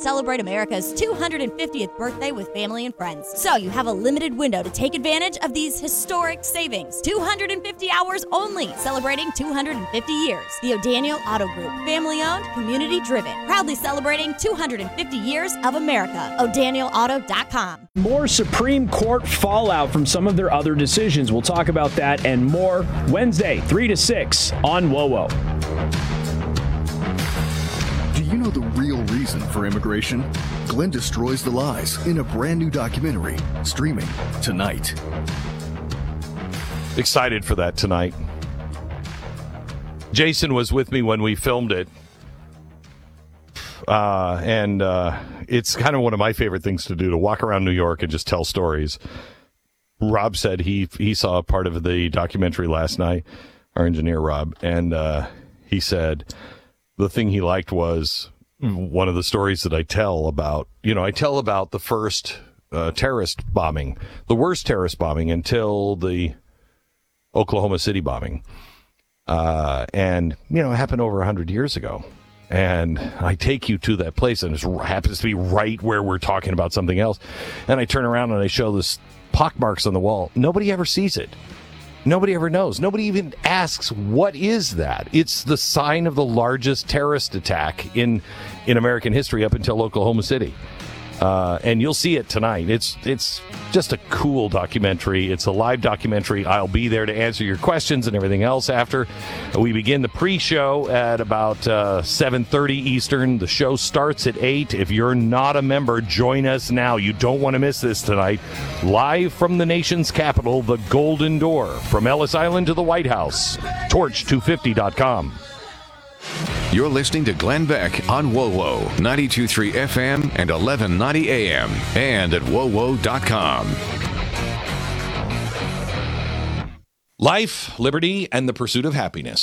celebrate America's 250th birthday with family and friends. So you have a limited window to take advantage of these historic savings. 250 hours only, celebrating 250 years. The O'Daniel Auto Group, family-owned, community-driven, proudly celebrating 250 years of America. O'DanielAuto.com. More Supreme Court fallout from some of their other decisions. We'll talk about that and more Wednesday, 3 to 6 on WOWO. Do you know the real reason for immigration? Glenn destroys the lies in a brand new documentary, streaming tonight. Excited for that tonight. Jason was with me when we filmed it. And it's kind of one of my favorite things to do, to walk around New York and just tell stories. Rob said he saw part of the documentary last night, our engineer Rob, and he said the thing he liked was one of the stories that I tell about. I tell about the first terrorist bombing, the worst terrorist bombing until the Oklahoma City bombing. And it happened over 100 years ago. And I take you to that place, and it happens to be right where we're talking about something else. And I turn around and I show this pockmarks on the wall. Nobody ever sees it. Nobody ever knows. Nobody even asks, what is that? It's the sign of the largest terrorist attack in American history up until Oklahoma City. And you'll see it tonight. It's just a cool documentary. It's a live documentary. I'll be there to answer your questions and everything else after. We begin the pre-show at about 7:30 Eastern. The show starts at 8. If you're not a member, join us now. You don't want to miss this tonight. Live from the nation's capital, the Golden Door. From Ellis Island to the White House. Torch250.com. You're listening to Glenn Beck on WOWO, 92.3 FM and 1190 AM, and at WOWO.com. Life, liberty, and the pursuit of happiness.